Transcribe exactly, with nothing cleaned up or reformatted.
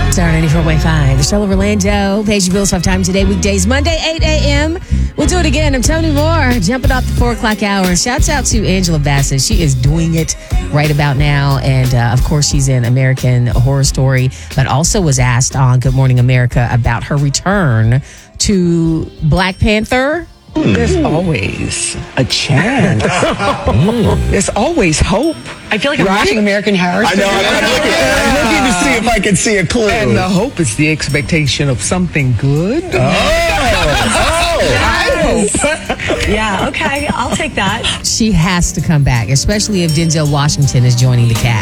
Star ninety-four point five. The Show of Orlando. Pays your bills five times a day. Weekdays, Monday, eight a.m. We'll do it again. I'm Tony Moore, jumping off the four o'clock hour. And shouts out to Angela Bassett. She is doing it right about now. And, uh, of course, she's in American Horror Story, but also was asked on Good Morning America about her return to Black Panther. There's always a chance. There's always hope. I feel like I'm right? watching American Horror I Story. know. I'm looking, I'm looking to see if I can see a clue. And the hope is the expectation of something good. Oh, oh, I hope. Yeah, okay, I'll take that. She has to come back, especially if Denzel Washington is joining the cast.